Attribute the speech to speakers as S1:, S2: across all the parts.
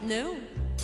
S1: No。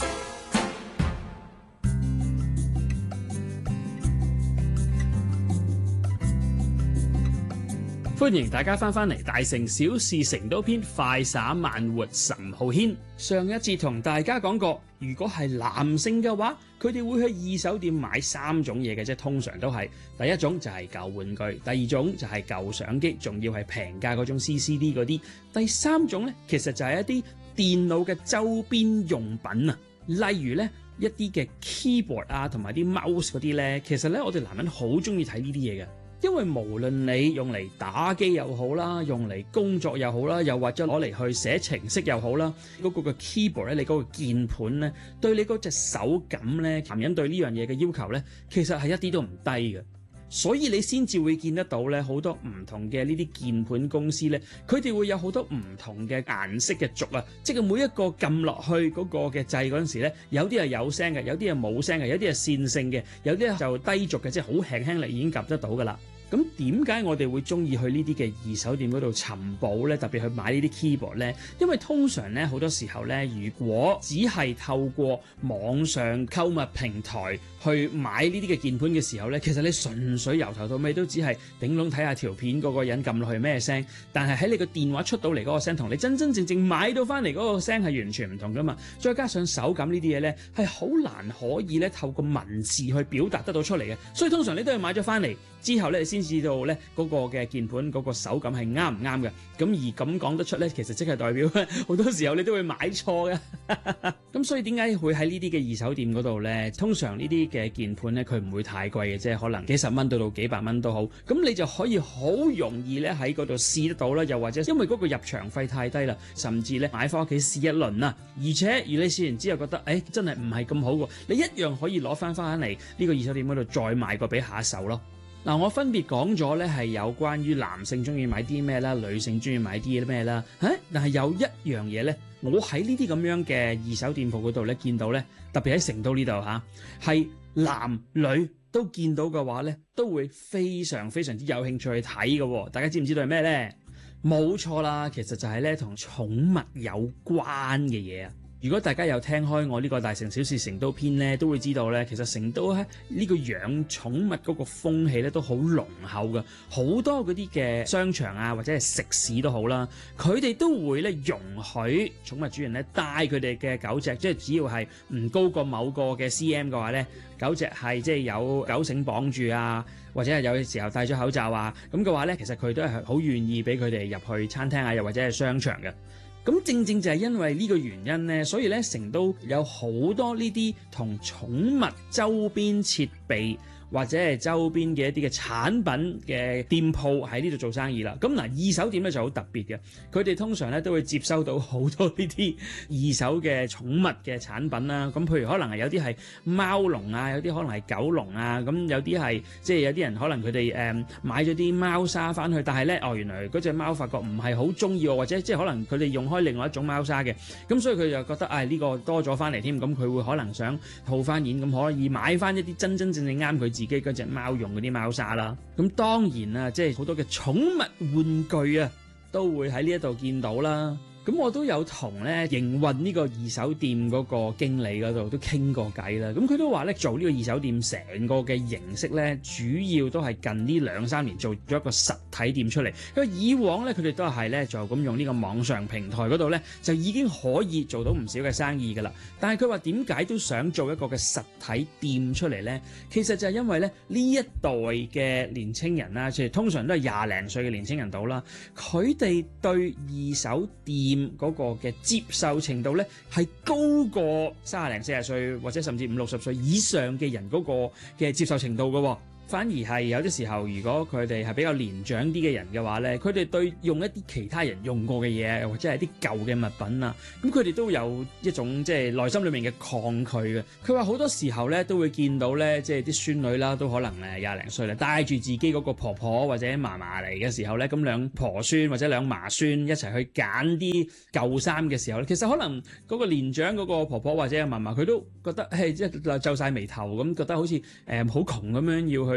S2: 歡迎大家翻嚟《大城小事成都篇》快灑慢活岑浩軒。上一節同大家講過，如果係男性嘅話，佢哋會去二手店買3種嘢嘅啫，通常都係第一種就係舊玩具，第二種就係舊相機，仲要係平價嗰種 CCD 嗰啲，第三種呢，其實就係一啲電腦嘅周邊用品啊，例如呢一啲嘅 keyboard 啊，同埋啲 mouse 嗰啲呢，其實呢，我哋男人好中意睇呢啲嘢嘅。因為無論你用嚟打機又好啦，用嚟工作又好啦，又或者攞嚟去寫程式又好啦，嗰個嘅 keyboard 咧，你嗰個鍵盤咧，對你嗰隻手感咧，男人對呢樣嘢嘅要求咧，其實係一啲都唔低嘅。所以你先至會見得到咧，好多唔同嘅呢啲鍵盤公司咧，佢哋會有好多唔同嘅顏色嘅軸啊，即係每一個撳落去嗰個嘅掣嗰陣時咧，有啲係有聲嘅，有啲係冇聲嘅，有啲係線性嘅，有啲就低軸嘅，即係好輕輕力已經撳得到噶啦。咁點解我哋會中意去呢啲嘅二手店嗰度尋寶咧？特別去買呢啲 keyboard 咧？因為通常咧好多時候咧，如果只係透過網上購物平台去買呢啲嘅鍵盤嘅時候咧，其實你純粹由頭到尾都只係頂籠睇下條片嗰個人撳落去咩聲，但係喺你個電話出到嚟嗰個聲同你真真正正買到翻嚟嗰個聲係完全唔同噶嘛。再加上手感呢啲嘢咧係好難可以咧透過文字去表達得到出嚟嘅，所以通常你都係買咗翻嚟之後咧，你先知道咧嗰個嘅鍵盤嗰個手感係啱唔啱嘅。咁而咁講得出咧，其實即係代表好多時候你都會買錯嘅。咁所以點解會喺呢啲嘅二手店嗰度咧？通常呢啲嘅鍵盤咧，佢唔會太貴嘅，即係可能幾十蚊到幾百蚊都好。咁你就可以好容易咧喺嗰度試得到啦。又或者因為嗰個入場費太低啦，甚至咧買翻屋企試一輪啦。而且如果你試完之後覺得真係唔係咁好喎，你一樣可以攞翻嚟呢個二手店嗰度再賣過俾下一手咯。嗱，我分別講咗咧係有關於男性中意買啲咩啦，女性中意買啲咩啦。但係有一樣嘢咧，我喺呢啲咁樣嘅二手店鋪嗰度咧見到咧，特別喺成都呢度係男女都見到嘅話咧，都會非常非常之有興趣去睇嘅。大家知唔知道係咩咧？冇錯啦，其實就係咧同寵物有關嘅嘢啊！如果大家有聽開我呢個大城小事成都篇咧，都會知道咧，其實成都喺呢個養寵物嗰個風氣咧都好濃厚嘅，好多嗰啲嘅商場啊或者係食肆都好啦，佢哋都會咧容許寵物主人咧帶佢哋嘅狗隻，即係只要係唔高過某個嘅 cm 嘅話咧，狗隻係即係有狗繩綁住啊，或者係有時候戴咗口罩啊，咁嘅話咧，其實佢都係好願意俾佢哋入去餐廳啊，又或者係商場嘅。咁正正就係因為呢個原因咧，所以咧成都有好多呢啲同寵物周邊設備或者係周邊嘅一啲嘅產品嘅店鋪喺呢度做生意啦。咁嗱，二手店咧就好特別嘅，佢哋通常咧都會接收到好多呢啲二手嘅寵物嘅產品啦。咁譬如可能係有啲係貓籠啊，有啲可能係狗籠啊，咁有啲係即係有啲人可能佢哋買咗啲貓砂翻去，但係咧原來嗰隻貓發覺唔係好中意，或者即係可能佢哋用開另外一種貓砂嘅，咁所以佢就覺得呢個多咗翻嚟添，咁佢會可能想套翻現，咁可以買翻一啲真真正正啱佢自己嗰隻貓用嗰啲貓砂啦。咁當然啦，即係好多嘅寵物玩具啊，都會喺呢一度見到啦。咁我都有同咧營運呢個二手店嗰個經理嗰度都傾過偈啦。咁佢都話咧做呢個二手店成個嘅形式咧，主要都係近呢2-3年做咗一個實體店出嚟。因為以往咧佢哋都係咧就咁用呢個網上平台嗰度咧就已經可以做到唔少嘅生意㗎啦。但係佢話點解都想做一個嘅實體店出嚟咧？其實就係因為咧呢一代嘅年青人啦，即係通常都係20零歲嘅年青人到啦，佢哋對二手店嗰個嘅接受程度咧係高過30零40歲或者甚至50-60歲以上嘅人嗰個嘅接受程度嘅。反而係有啲時候，如果佢哋係比較年長啲嘅人嘅話咧，佢哋對用一啲其他人用過嘅嘢，或者係啲舊嘅物品啊，咁佢哋都有一種即係內心裏面嘅抗拒嘅。佢話好多時候咧都會見到咧，即係啲孫女啦，都可能20零歲啦，帶住自己嗰個婆婆或者嫲嫲嚟嘅時候咧，咁兩婆孫或者兩嫲孫一齊去揀啲舊衫嘅時候咧，其實可能嗰個年長嗰個婆婆或者嫲嫲佢都覺得即係皺晒眉頭咁，覺得好似好窮咁樣要去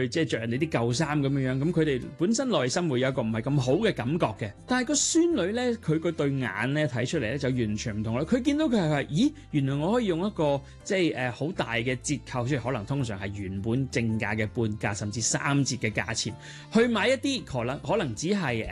S2: 去即係着人哋啲舊衫咁樣，咁佢哋本身內心會有一個唔係咁好嘅感覺嘅。但係個孫女咧，佢個對眼咧睇出嚟咧就完全唔同啦。佢見到佢係話，咦，原來我可以用一個即係好大嘅折扣，即係可能通常係原本正價嘅半價，甚至3折嘅價錢，去買一啲可能只係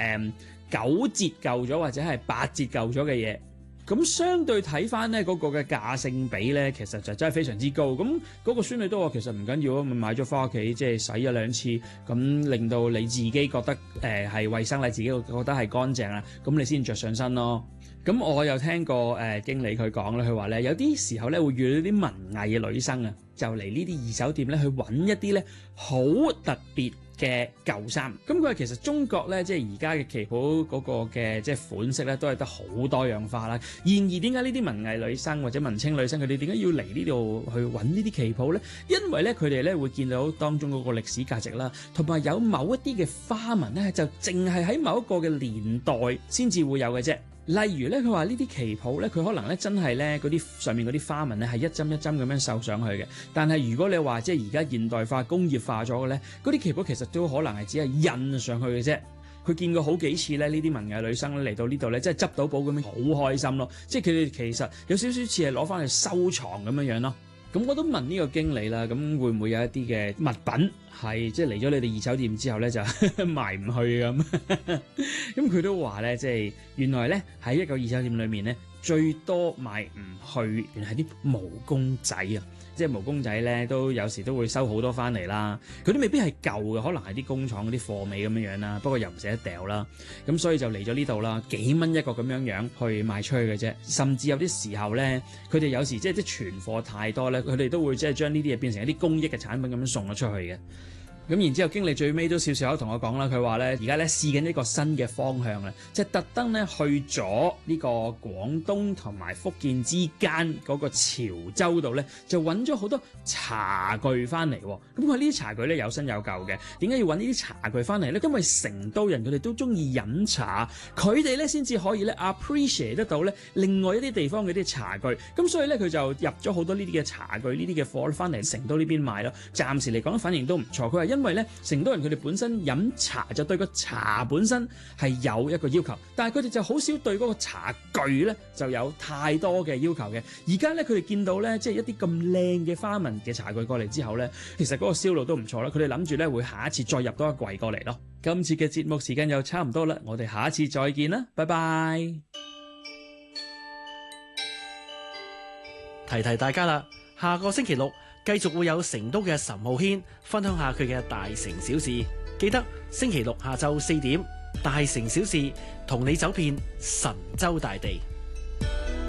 S2: 9折舊咗或者係8折舊咗嘅嘢。咁相對睇翻咧嗰個嘅價性比咧，其實就真係非常之高。咁嗰個孫女都話其實唔緊要啊，咪買咗翻屋企即係洗1、2次，咁令到你自己覺得係衛生，你自己覺得係乾淨啦，咁你先着上身咯。咁我有聽過經理佢講咧，佢話咧有啲時候咧會遇到啲文藝嘅女生啊，就嚟呢啲二手店咧去揾一啲咧好特別嘅舊衫。咁佢話其實中國咧即係而家嘅旗袍嗰個嘅即係款式咧都係得好多樣化啦。然而點解呢啲文藝女生或者文青女生佢哋點解要嚟呢度去揾呢啲旗袍咧？因為咧佢哋咧會見到當中嗰個歷史價值啦，同埋有某一啲嘅花紋咧就淨係喺某一個嘅年代先至會有嘅啫。例如咧，佢話呢啲旗袍咧，佢可能咧真係咧嗰啲上面嗰啲花紋咧係一針一針咁樣繡上去嘅。但係如果你話即係而家現代化、工業化咗嘅咧，嗰啲旗袍其實都可能係只係印上去嘅啫。佢見過好幾次咧，呢啲文藝女生咧嚟到呢度咧，即係執到寶咁樣好開心咯。即係佢哋其實有少少似係攞翻去收藏咁樣樣咯。咁我都問呢個經理啦，咁會唔會有一啲嘅物品係即係嚟咗你哋二手店之後咧就賣唔去咁？咁佢都話咧，即係原來咧喺一個二手店裏面咧，最多賣唔去，原來係啲毛公仔啊！即係毛公仔咧，都有時都會收好多翻嚟啦。佢都未必係舊嘅，可能係啲工廠嗰啲貨尾咁樣樣啦。不過又唔捨得掉啦，咁所以就嚟咗呢度啦，幾蚊一個咁樣樣去賣出去嘅啫。甚至有啲時候咧，佢哋有時即係啲存貨太多咧，佢哋都會即係將呢啲嘢變成一啲公益嘅產品咁樣送咗出去嘅。咁然之後，經理最尾都少少同我講啦，佢話咧而家咧試緊一個新嘅方向啦，即係特登咧去咗呢個廣東同埋福建之間嗰個潮州度咧，就揾咗好多茶具翻嚟。咁佢呢啲茶具咧有新有舊嘅。點解要揾呢啲茶具翻嚟咧？因為成都人佢哋都中意飲茶，佢哋咧先至可以咧 appreciate 得到咧另外一啲地方嘅啲茶具。咁所以咧佢就入咗好多呢啲嘅茶具、呢啲嘅貨翻嚟成都呢邊賣咯。暫時嚟講反應都唔錯。佢話因為咧成都人佢哋本身飲茶就對個茶本身係有一個要求，但係佢哋就好少對嗰個茶具咧就有太多嘅要求嘅。而家咧佢哋見到咧即係一啲咁靚嘅花紋嘅茶具過嚟之後咧，其實嗰個銷路都唔錯啦。佢哋諗住咧會下一次再入多一櫃過嚟咯。今次嘅節目時間又差唔多啦，我哋下一次再見啦，拜拜。
S1: 提提大家啦，下個星期六繼續會有成都嘅岑浩軒分享下佢嘅大城小事，記得星期六下晝4點，大城小事同你走遍神州大地。